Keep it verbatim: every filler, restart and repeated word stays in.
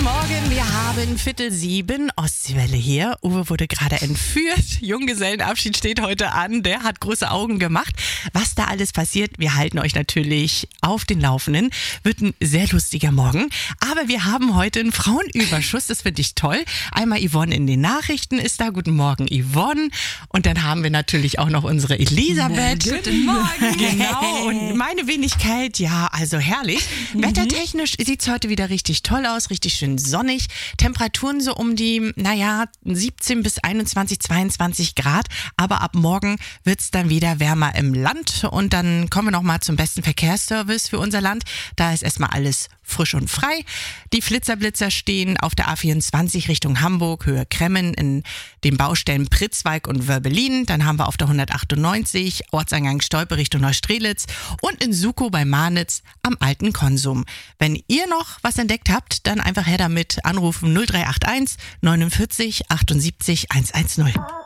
Morgen, wir haben Viertel sieben, Ostseewelle hier. Uwe wurde gerade entführt. Junggesellenabschied steht heute an. Der hat große Augen gemacht. Was da alles passiert, wir halten euch natürlich auf den Laufenden. Wird ein sehr lustiger Morgen. Aber wir haben heute einen Frauenüberschuss. Das finde ich toll. Einmal Yvonne in den Nachrichten ist da. Guten Morgen, Yvonne. Und dann haben wir natürlich auch noch unsere Elisabeth. Na, guten Morgen. Genau. Und meine Wenigkeit, ja, also herrlich. Mhm. Wettertechnisch sieht es heute wieder richtig toll aus. Richtig schön sonnig. Temperaturen so um die, naja, siebzehn bis einundzwanzig, zweiundzwanzig Grad. Aber ab morgen wird es dann wieder wärmer im Land. Und dann kommen wir nochmal zum besten Verkehrsservice für unser Land. Da ist erstmal alles frisch und frei. Die Flitzerblitzer stehen auf der A vierundzwanzig Richtung Hamburg, Höhe Kremmen in den Baustellen Pritzwalk und Wörbelin. Dann haben wir auf der hundertachtundneunzig Ortseingang Stolpe Richtung Neustrelitz und in Sukow bei Marnitz am alten Konsum. Wenn ihr noch was entdeckt habt, dann einfach her damit. Anrufen null drei acht eins neunundvierzig achtundsiebzig hundertzehn.